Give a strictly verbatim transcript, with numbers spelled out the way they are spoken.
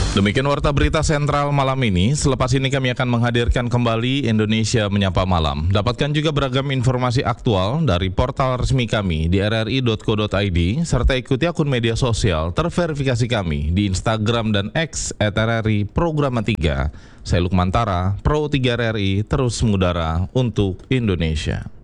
Demikian warta berita sentral malam ini. Selepas ini kami akan menghadirkan kembali Indonesia Menyapa Malam. Dapatkan juga beragam informasi aktual dari portal resmi kami di r r i dot co dot i d serta ikuti akun media sosial terverifikasi kami di Instagram dan X et r r i Programa tiga. Saya Lukman Tara, Pro tiga R R I, terus mengudara untuk Indonesia.